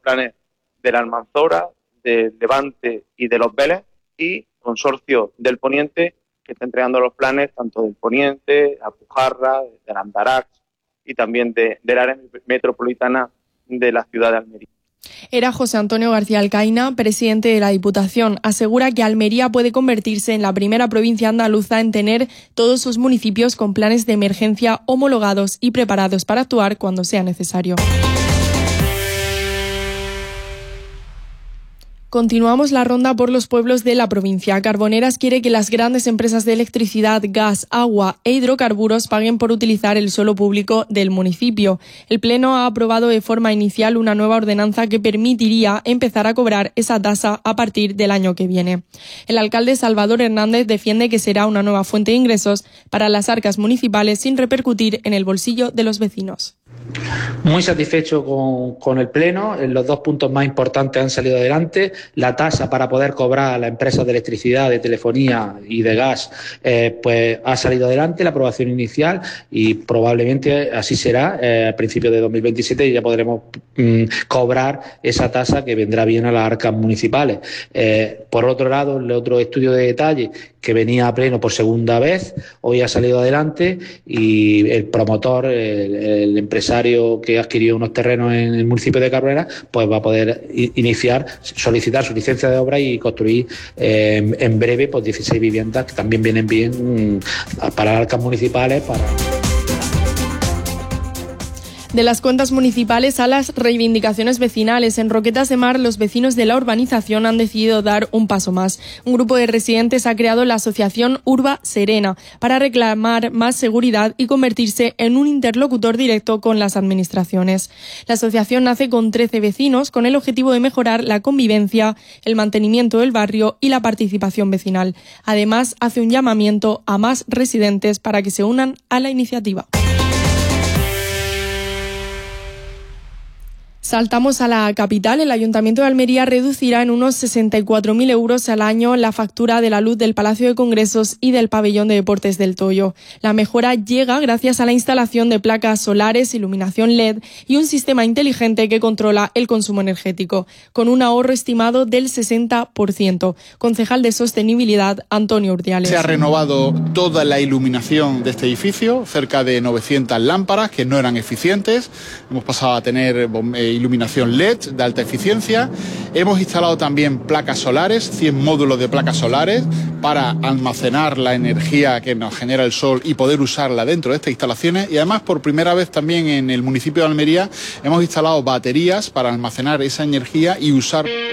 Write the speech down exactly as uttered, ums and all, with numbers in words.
planes de la Almanzora, del Levante y de los Vélez, y Consorcio del Poniente, que está entregando los planes tanto del Poniente, la Pujarra, del Andarax y también de, del área metropolitana de la ciudad de Almería. Era José Antonio García Alcaina, presidente de la Diputación. Asegura que Almería puede convertirse en la primera provincia andaluza en tener todos sus municipios con planes de emergencia homologados y preparados para actuar cuando sea necesario. Continuamos la ronda por los pueblos de la provincia. Carboneras quiere que las grandes empresas de electricidad, gas, agua e hidrocarburos paguen por utilizar el suelo público del municipio. El Pleno ha aprobado de forma inicial una nueva ordenanza que permitiría empezar a cobrar esa tasa a partir del año que viene. El alcalde Salvador Hernández defiende que será una nueva fuente de ingresos para las arcas municipales sin repercutir en el bolsillo de los vecinos. Muy satisfecho con, con el Pleno. Los dos puntos más importantes han salido adelante. La tasa para poder cobrar a las empresas de electricidad, de telefonía y de gas eh, pues ha salido adelante, la aprobación inicial, y probablemente así será eh, a principios de dos mil veintisiete, y ya podremos mm, cobrar esa tasa que vendrá bien a las arcas municipales. Eh, por otro lado, el otro estudio de detalle que venía a Pleno por segunda vez, hoy ha salido adelante, y el promotor, el, el empresario que adquirió unos terrenos en el municipio de Carboneras, pues va a poder iniciar, solicitar su licencia de obra y construir eh, en breve pues dieciséis viviendas que también vienen bien mmm, para las arcas municipales, para... De las cuentas municipales a las reivindicaciones vecinales, en Roquetas de Mar los vecinos de la urbanización han decidido dar un paso más. Un grupo de residentes ha creado la asociación Urba Serena para reclamar más seguridad y convertirse en un interlocutor directo con las administraciones. La asociación nace con trece vecinos con el objetivo de mejorar la convivencia, el mantenimiento del barrio y la participación vecinal. Además, hace un llamamiento a más residentes para que se unan a la iniciativa. Saltamos a la capital. El Ayuntamiento de Almería reducirá en unos sesenta y cuatro mil euros al año la factura de la luz del Palacio de Congresos y del Pabellón de Deportes del Toyo. La mejora llega gracias a la instalación de placas solares, iluminación L E D y un sistema inteligente que controla el consumo energético, con un ahorro estimado del sesenta por ciento. Concejal de Sostenibilidad, Antonio Urdiales. Se ha renovado toda la iluminación de este edificio, cerca de novecientas lámparas que no eran eficientes. Hemos pasado a tener eh, iluminación L E D de alta eficiencia. Hemos instalado también placas solares, cien módulos de placas solares para almacenar la energía que nos genera el sol y poder usarla dentro de estas instalaciones. Y además, por primera vez también en el municipio de Almería, hemos instalado baterías para almacenar esa energía y usar...